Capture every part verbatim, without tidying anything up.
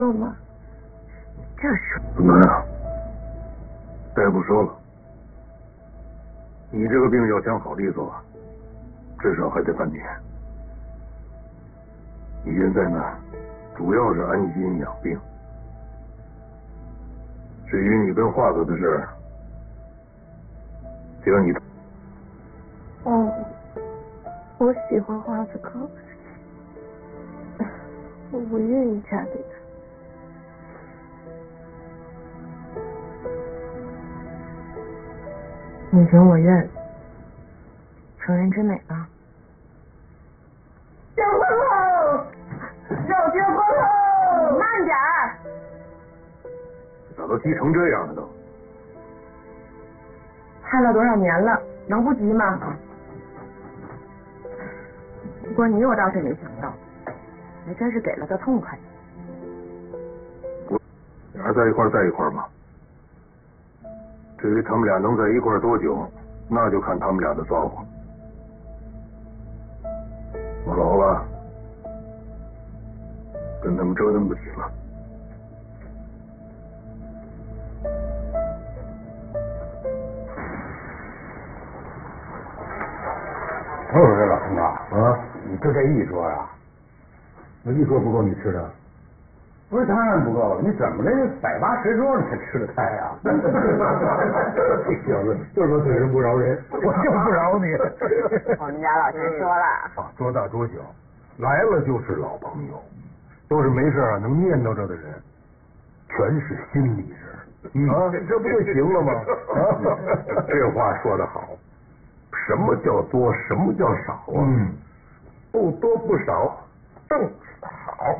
够吗？这是不能啊，大夫说了，你这个病要想好利索，至少还得半年。你现在呢，主要是安心养病。至于你跟华子的事儿，只要你…… 哦，我喜欢花子哥，我不愿意嫁给他。 你情我愿，成人之美吧。 结婚喽！要结婚喽！慢点儿！ 咋都急成这样了都？ 盼了多少年了，能不急吗？不过你我倒是没想到，还真是给了个痛快。 俩人在一块儿在一块儿嘛。至于他们俩能在一块儿多久，那就看他们俩的造化。我老了，跟他们折腾不起了。 我说老陈哥啊，你就这一桌啊？ 那一桌不够你吃的？ 不是，当然不够了。你怎么这百八十桌你才吃得开啊？ 这小子就是说对人不饶人， 我就不饶你。 我们家老陈说了， 啊，桌大桌小，来了就是老朋友，都是没事啊能念叨着的人，全是心里人。嗯、啊，这不就行了吗？啊，这话说得好。什么叫多？什么叫少啊？嗯，不多不少，正好。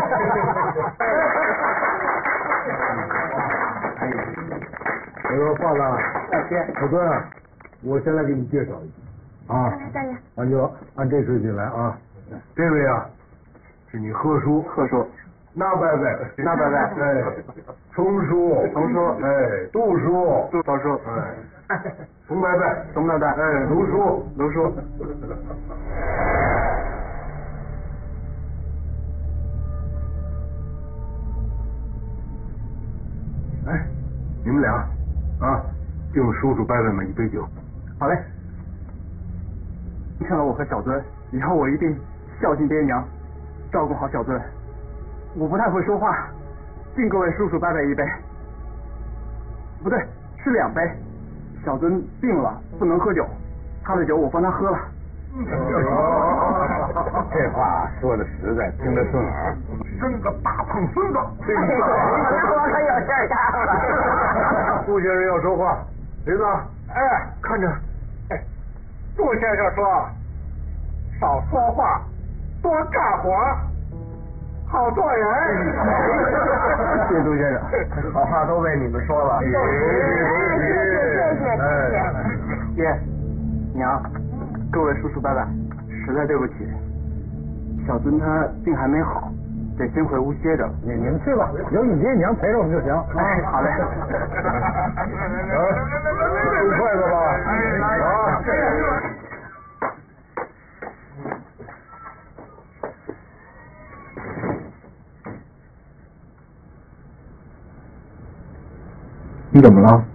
那个华子，老孙，我先来给你介绍一下啊。 大爷， 那就按这顺序来啊。这位啊，是你贺叔， 贺叔， 那伯伯， 那伯伯， 哎，冲叔， 冲叔， 哎，杜叔， 杜老叔， 哎，冯伯伯， 冯伯伯， 哎，卢叔， 卢叔。 哎，你们俩啊，敬叔叔伯伯们一杯酒。 好嘞。看了我和小尊，以后我一定孝敬爹娘，照顾好小尊。我不太会说话，敬各位叔叔伯伯一杯。不对，是两杯。小尊病了，不能喝酒，他的酒我帮他喝了。 这话说的实在，听得顺耳。 生个大胖孙子， 我可有事儿干了。 杜先生要说话，林子， 哎， 看着。 哎，杜先生说，少说话，多干活，好做人。 谢谢杜先生， 好话都为你们说了。 谢谢谢谢谢爹娘，各位叔叔伯伯，实在对不起，小尊他病还没好，得先回屋歇着。 你你们去吧，有你爹娘陪着我们就行。 哎，好嘞。 动筷子吧，啊！ 你怎么了？